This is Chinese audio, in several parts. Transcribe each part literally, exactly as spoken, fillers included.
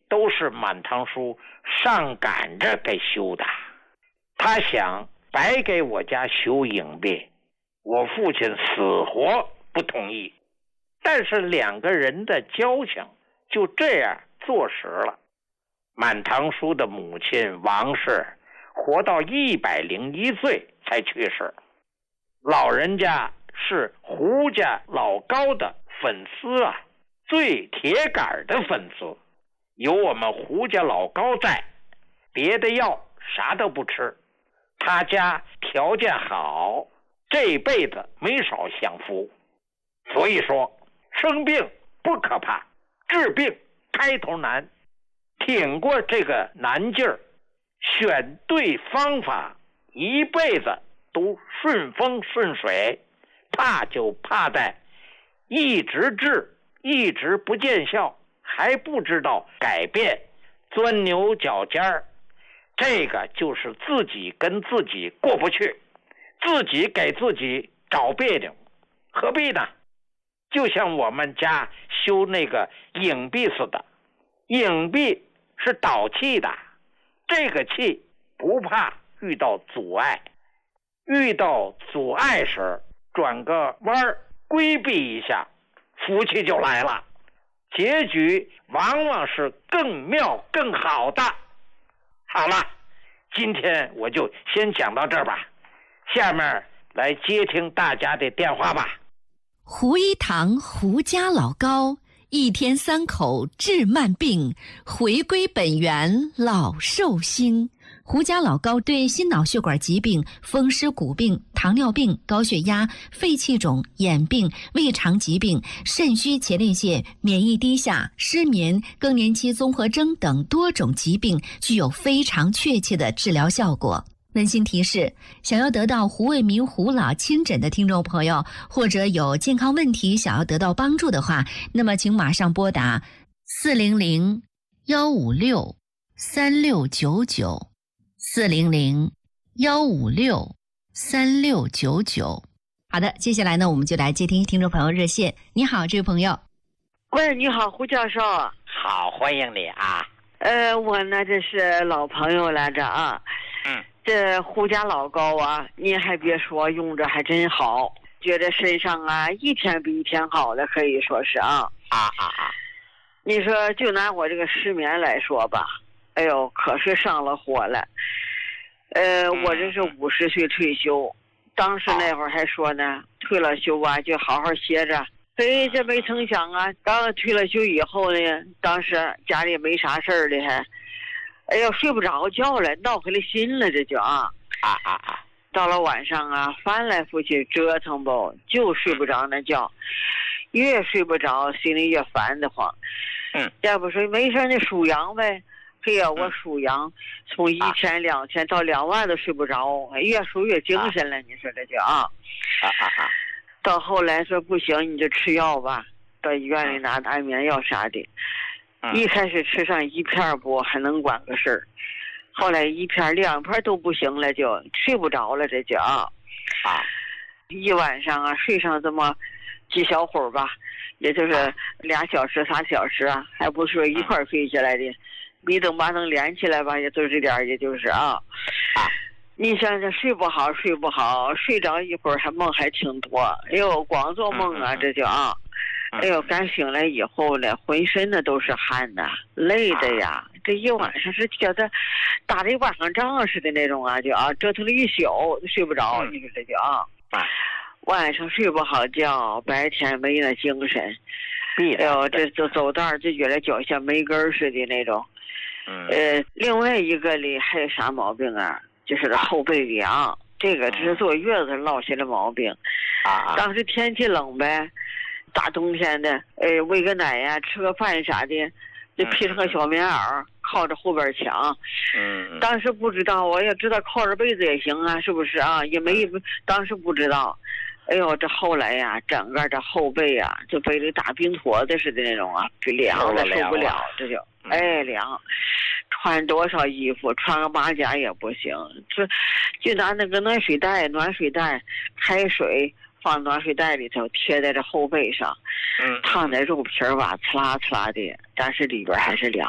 都是满堂叔上赶着给修的。他想白给我家修影壁，我父亲死活不同意，但是两个人的交情就这样坐实了。满堂叔的母亲王氏活到一百零一岁才去世，老人家是胡家老高的粉丝啊，最铁杆的粉丝。有我们胡家老高在，别的药啥都不吃。他家条件好，这辈子没少享福。所以说，生病不可怕，治病开头难。挺过这个难劲儿，选对方法，一辈子都顺风顺水。怕就怕在一直治，一直不见效，还不知道改变，钻牛角尖儿。这个就是自己跟自己过不去，自己给自己找别扭，何必呢？就像我们家修那个影壁似的，影壁是导气的，这个气不怕遇到阻碍，遇到阻碍时转个弯儿规避一下，福气就来了，结局往往是更妙更好的。好了，今天我就先讲到这儿吧，下面来接听大家的电话吧。 胡一堂胡家老高，一天三口治慢病，回归本源老寿星。胡家老高对心脑血管疾病、风湿骨病、糖尿病、高血压、肺气肿、眼病、胃肠疾病、肾虚前列腺、免疫低下、失眠、更年期综合征等多种疾病具有非常确切的治疗效果。温馨提示，想要得到胡卫民胡老亲诊的听众朋友，或者有健康问题想要得到帮助的话，那么请马上拨打四零零幺五六三六九九四零零幺五六三六九九。好的，接下来呢，我们就来接听听众朋友热线。你好，这位朋友。 喂，你好，胡教授。 好，欢迎你啊。 呃，我呢这是老朋友来着啊。 嗯。 这胡家老高啊，您还别说，用着还真好，觉得身上啊一天比一天好的，可以说是啊。 啊啊啊！ 你说就拿我这个失眠来说吧，哎呦，可是上了火了。呃， 嗯、 我这是五十岁退休，当时那会儿还说呢，退了休啊就好好歇着。哎，这没成想啊，刚退了休以后呢，当时家里没啥事儿的还。哎呦，睡不着觉了，闹回来心了，这就啊啊啊啊！ 到了晚上啊，翻来覆去折腾不，就睡不着那觉，越睡不着，心里越烦得慌。 嗯， 要不说没事，那数羊呗。嘿呀，我数羊，从一千、两千到两万都睡不着，越数越精神了。你说这就啊啊啊啊！ 到后来说不行，你就吃药吧，到医院里拿安眠药啥的。一开始吃上一片不还能管个事儿，后来一片两片都不行了，就睡不着了，这就啊， 啊， 一晚上啊睡上这么几小会儿吧，也就是俩小时仨小时啊，还不是一块儿睡下来的，你等把能连起来吧，也就这点，也就是啊， 啊， 你想想睡不好睡不好，睡着一会儿还梦还挺多，哎呦光做梦啊，这就啊。哎呦，刚醒来以后呢，浑身的都是汗呐，累的呀！这一晚上是觉得打了一晚上仗似的那种啊，就啊折腾了一宿都睡不着，你说这就啊，晚上睡不好觉，白天没那精神。哎呦，这走走道就觉得脚像没根似的那种。呃，另外一个里还有啥毛病啊？就是这后背凉，这个这是坐月子落下的毛病。 啊， 当时天气冷呗。大冬天的，哎，喂个奶呀、啊，吃个饭啥的，就披上个小棉袄，靠着后边墙。 嗯， 当时不知道，我也知道靠着被子也行啊，是不是啊？也没，当时不知道。哎呦，这后来呀，整个这后背呀，就背着大冰坨子似的那种啊，凉的受不了，这就哎凉。穿多少衣服，穿个马甲也不行，这就拿那个暖水袋，暖水袋开水。放暖水袋里头，贴在这后背上， 嗯， 烫在肉皮儿吧，刺啦刺啦的，但是里边还是凉的。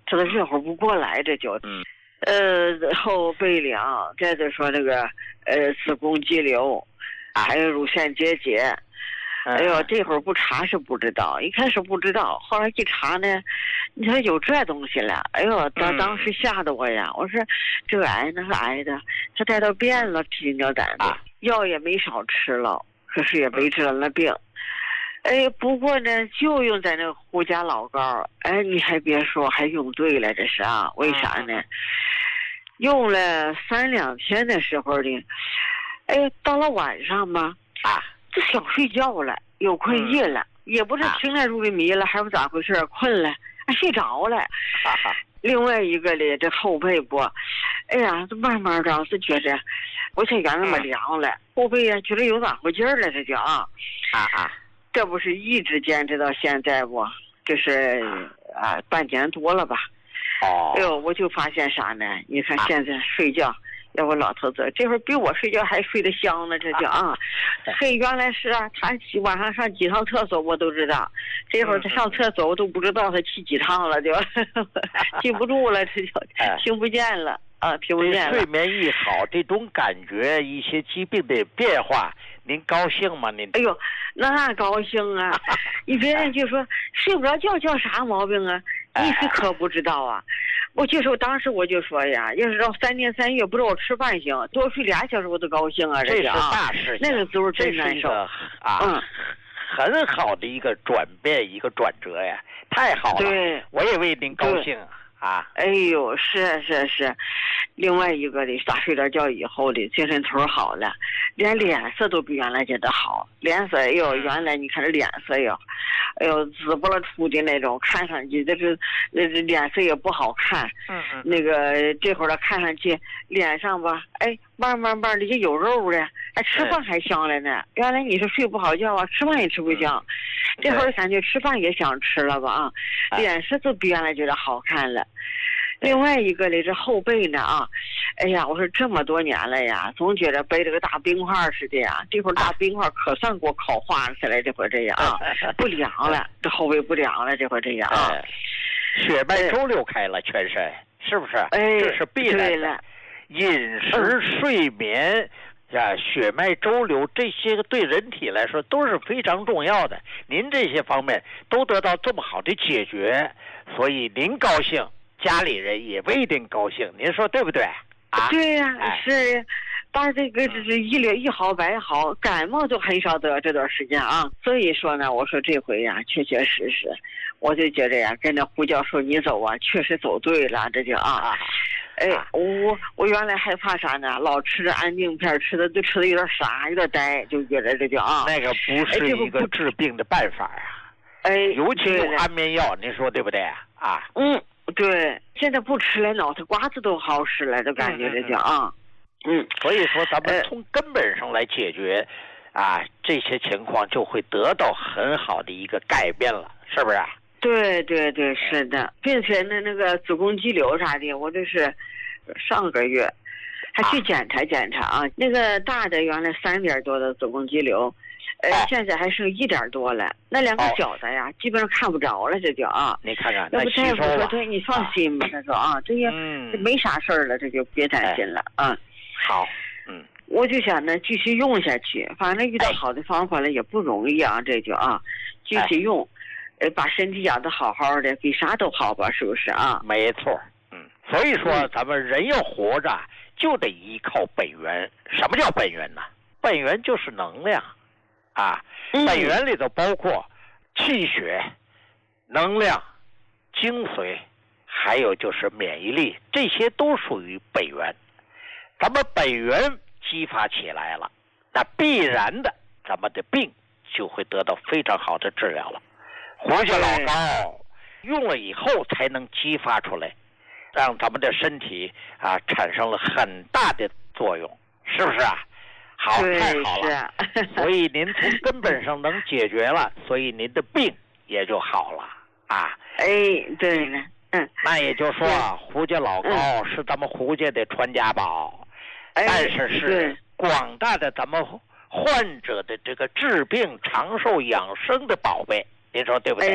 这都热乎不过来，这就， 嗯， 呃，后背凉，再者说那个呃子宫肌瘤，还有乳腺结节。哎呦，这会儿不查是不知道，一开始不知道，后来一查呢，你说有这东西了，哎呦，当当时吓得我呀！我说这个癌那是癌的，这带到变了，提心吊胆的，药也没少吃了，可是也没治了那病。哎，不过呢，就用在那胡家老膏，哎，你还别说，还用对了，这是啊，为啥呢？用了三两天的时候呢，哎，到了晚上嘛， 啊。 就想睡觉了，有困意了，嗯、也不知听来入的迷了，还是咋回事？困了，啊，睡着了。 哈哈另外一个呢，这后背部，哎呀，这慢慢的是觉着，不像原来那么凉了，嗯、后背呀觉得有暖和劲儿了，这就啊啊啊， 这不是一直坚持到现在不？这是啊半年多了吧？ 哦， 哎呦，我就发现啥呢？你看现在睡觉。啊要不老头子这会儿比我睡觉还睡得香呢，这叫啊！嘿，原来是啊，他晚上上几趟厕所我都知道，这会儿他上厕所我都不知道他去几趟了，就记不住了，这就听不见了啊，听不见了。 睡眠一好，这种感觉，一些疾病的变化，您高兴吗？您？ 哎呦，那高兴啊！你别人就说睡不着觉叫啥毛病啊？你是可不知道啊。我就说，当时我就说呀，要是到三天三夜不让我吃饭行，多睡俩小时我都高兴啊！ 这是啊大事情， 那个时候真难受啊， 嗯， 很好的一个转变，一个转折呀，太好了！ 对， 我也为您高兴啊！ 哎呦，是是是，另外一个的，打睡点觉以后的精神头好了，连脸色都比原来觉得好，脸色哎呦，原来你看这脸色哟。哎呦，紫不了出的那种，看上去这是，那这脸色也不好看。 嗯嗯。 那个这会儿呢，看上去脸上吧，哎，慢慢慢的就有肉了，哎，吃饭还香了呢。原来你是睡不好觉啊，吃饭也吃不香，嗯、这会儿感觉吃饭也想吃了吧啊， 哎、 脸色都比原来觉得好看了。另外一个呢，这后背呢啊，哎呀，我说这么多年了呀，总觉得背着个大冰块似的呀，这会儿大冰块可算给我烤化起来，这会儿这样啊，不凉了，这后背不凉了，这会儿这样啊， 血脉周流开了，全身是不是？ 哎， 这是必然的。饮食、睡眠呀，血脉周流这些个对人体来说都是非常重要的。您这些方面都得到这么好的解决，所以您高兴。家里人也不一定高兴，您说对不对？啊， 对呀、啊，哎、是，但这个这是一了一好百好，感冒就很少得这段时间啊。所以说呢，我说这回呀，确确实实，我就觉得呀，跟着胡教授你走啊，确实走对了，这就啊。啊哎，我我原来害怕啥呢？老吃着安定片，吃的就吃的有点傻，有点呆，就觉得这就啊。 那个不是一个治病的办法啊。 哎， 尤其用安眠药，您说对不对啊？ 嗯。对，现在不吃了，脑袋瓜子都好使了，都感觉这叫啊，嗯， 所以说咱们从根本上来解决，呃、啊，这些情况就会得到很好的一个改变了，是不是？ 对对对，是的，并且呢，那个子宫肌瘤啥的，我这是上个月还去检查检查啊，啊那个大的原来三点多的子宫肌瘤。呃， 哦、 现在还剩一点多了，那两个小的呀，哦、基本上看不着了，这就啊。 你看看， 要不大夫说对，你放心吧，他说啊，这些这没啥事儿了，这就别担心了啊。 嗯、好，嗯， 我就想呢，继续用下去，反正遇到好的方法了也不容易啊，这就啊，继续用，呃，把身体养得好好的，比啥都好吧，是不是啊？ 没错，嗯，所以说咱们人要活着，就得依靠本源。什么叫本源呢？本源就是能量。啊，本源里头包括气血、能量、精髓，还有就是免疫力，这些都属于本源。咱们本源激发起来了，那必然的咱们的病就会得到非常好的治疗了。胡家老膏用了以后才能激发出来，让咱们的身体啊产生了很大的作用，是不是啊？好，太好了，所以您从根本上能解决了，所以您的病也就好了啊。 哎，对了，嗯， 那也就是说，胡家老膏是咱们胡家的传家宝， 嗯、 但是是广大的咱们患者的这个治病长寿养生的宝贝，您说对不对？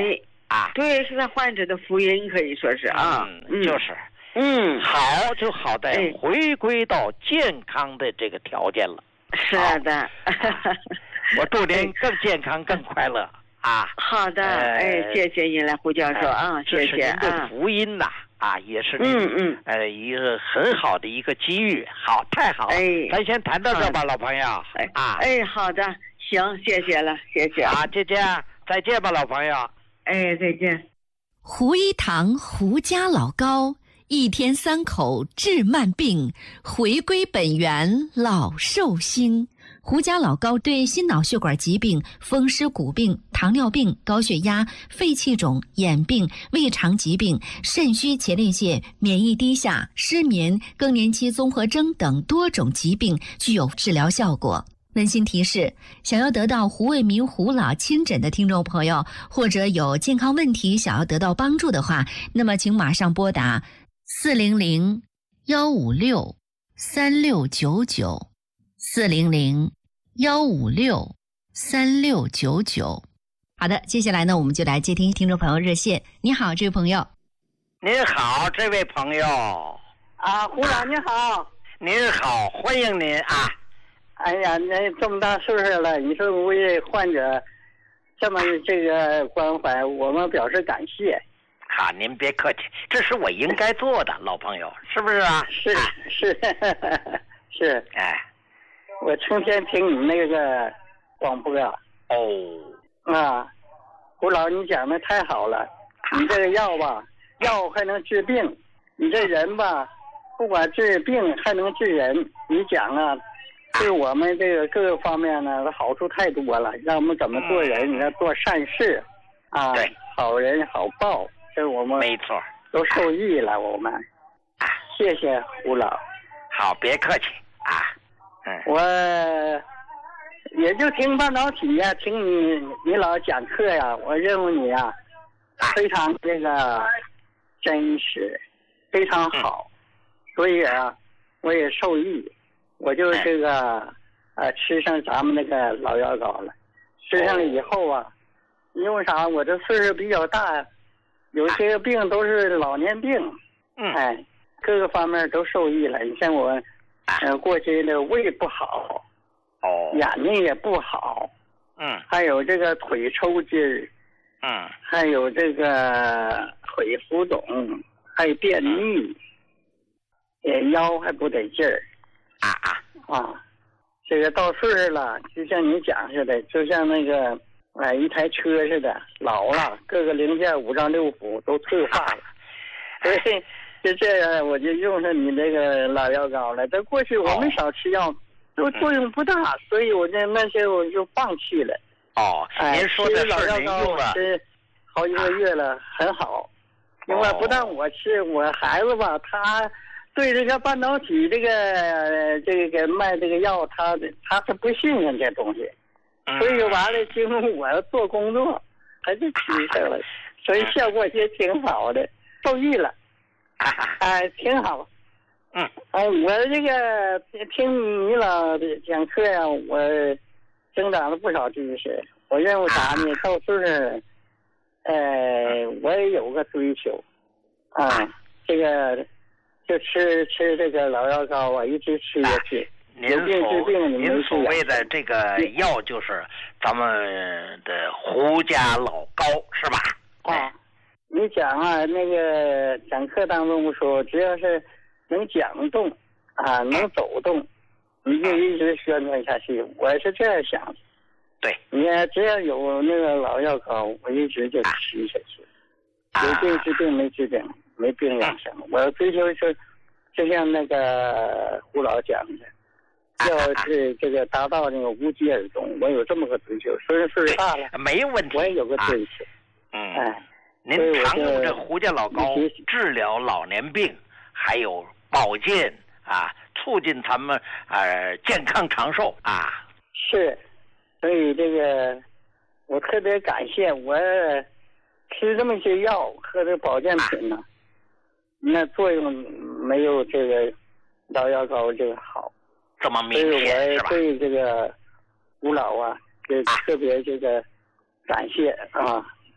啊。 对，是他患者的福音，可以说是啊。 嗯，就是。 嗯， 好就好在回归到健康的这个条件了。 是的。啊、 我祝您更健康、更快乐啊！ 好的，呃、哎，谢谢您了，胡教授啊、呃，谢谢。 这是您的福音呐、啊，啊，也是您嗯嗯呃一个很好的一个机遇。好，太好了， 哎， 咱先谈到这吧，老朋友。 哎啊， 哎，好的，行，谢谢了，谢谢。 啊，再见，再见吧，老朋友。 哎，再见。 胡一堂胡家老高，一天三口治慢病，回归本源老寿星。胡家老高对心脑血管疾病、风湿骨病、糖尿病、高血压、肺气肿、眼病、胃肠疾病、肾虚前列腺、免疫低下、失眠、更年期综合征等多种疾病具有治疗效果。温馨提示：想要得到胡卫民胡老亲诊的听众朋友，或者有健康问题想要得到帮助的话，那么请马上拨打四零零幺五六三六九九。四零零幺五六三六九九。好的，接下来呢，我们就来接听听众朋友热线。你好，这位朋友。 您好，这位朋友。 啊，胡老你好。 您好，欢迎您啊。 哎呀，那这么大岁数了，你说为患者这么这个关怀，我们表示感谢。 好，您别客气，这是我应该做的，老朋友，是不是啊？ 是是是， 哎。 我成天听你那个广播哦啊，胡老你讲的太好了，你这个药吧，药还能治病，你这人吧，不管治病还能治人，你讲啊，对我们这个各个方面呢，好处太多了，让我们怎么做人，你要做善事啊， 对， 好人好报，这我们没错， 都受益了，我们啊，谢谢胡老， 好，别客气啊。嗯， 我也就听半导体呀、啊，听你你老讲课呀、啊，我认为你啊，非常这个真实，非常好，所以啊，我也受益，我就这个呃吃上咱们那个老药膏了，吃上了以后啊，因为啥？我这岁数比较大，有些个病都是老年病， 嗯， 哎，各个方面都受益了。你像我。呃，过去的胃不好， 哦， 眼睛也不好， 嗯， 还有这个腿抽筋儿， 嗯， 还有这个腿浮肿，还有便秘，也腰还不得劲儿， 啊啊啊，这个到岁数了，就像你讲似的，就像那个哎一台车似的，老了，各个零件五脏六腑都退化了，所以。就这样，我就用上你那个老药膏了。这过去我没少吃药，都作用不大，所以我这那些我就放弃了。 哦，您说的是您用了， 吃好几个月了，很好。另外，不但我吃，我孩子吧，他对这个半导体这个这个卖这个药，他他是不信任这东西，所以完了，经过我要做工作，他就吃上了，所以效果也挺好的，受益了。哎，挺好。 嗯， 哎，我这个听你老讲课呀，我增长了不少知识。我认为啥呢？到岁数，呃，我也有个追求，啊，这个就吃吃这个老药膏啊，一直吃下去。 您所您所谓的这个药就是咱们的胡家老膏是吧？ 啊。你讲啊，那个讲课当中说，只要是能讲动啊，能走动，你就一直宣传下去。我是这样想的。 对， 你只要有那个老药膏，我一直就吃下去。有病治病，没治病，没病养生。我要追求是，就像那个胡老讲的，要是这个达到那个无疾而终。我有这么个追求，虽然岁数大了， 没问题， 我也有个追求。 嗯， 哎。 您常用这胡家老膏治疗老年病，还有保健啊，促进咱们呃健康长寿啊。 是，所以这个我特别感谢我吃这么些药喝这保健品呢，啊、那作用没有这个老药膏这个好。 这么明显是吧？ 所以我对这个胡老啊，就特别这个感谢啊。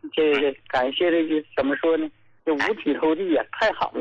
这个感谢的就怎么说呢？就五体投地呀、啊，太好了。